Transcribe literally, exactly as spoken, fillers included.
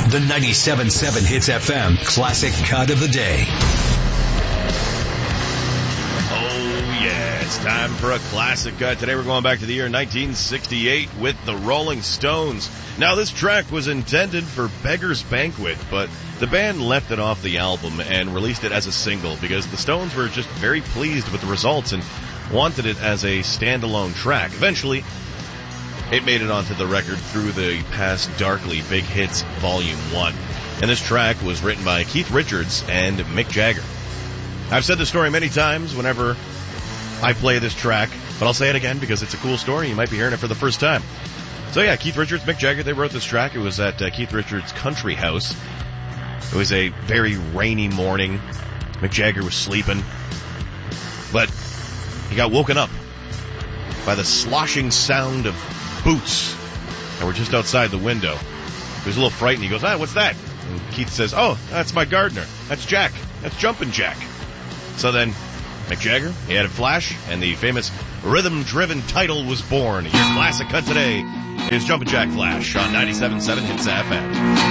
The ninety-seven point seven Hits F M Classic Cut of the Day. Oh, yeah, it's time for a classic cut. Today we're going back to the year nineteen sixty-eight with the Rolling Stones. Now, this track was intended for Beggar's Banquet, but the band left it off the album and released it as a single because the Stones were just very pleased with the results and wanted it as a standalone track. Eventually, it made it onto the record through the Past Darkly Big Hits Volume one. And this track was written by Keith Richards and Mick Jagger. I've said this story many times whenever I play this track, but I'll say it again because it's a cool story. You might be hearing it for the first time. So yeah, Keith Richards, Mick Jagger, they wrote this track. It was at uh, Keith Richards' country house. It was a very rainy morning. Mick Jagger was sleeping, but he got woken up by the sloshing sound of boots that were just outside the window. He was a little frightened. He goes, ah, what's that? And Keith says, oh, that's my gardener. That's Jack. That's Jumpin' Jack. So then Mick Jagger, he had a flash, and the famous rhythm-driven title was born. Your classic cut today is Jumpin' Jack Flash on ninety-seven point seven Hits F M.